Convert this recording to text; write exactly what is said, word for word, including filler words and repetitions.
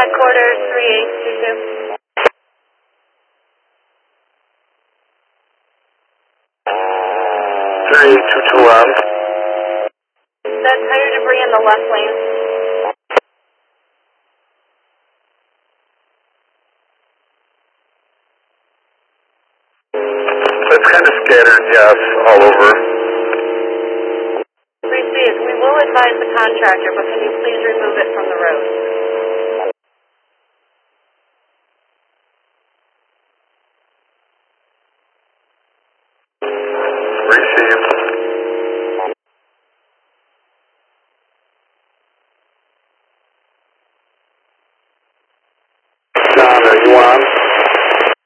Headquarters three eight two two. three eight two two one. That's tire debris in the left lane. It's kind of scattered, yes, all over. Received. We will advise the contractor, but can you please remove it from the road? Received.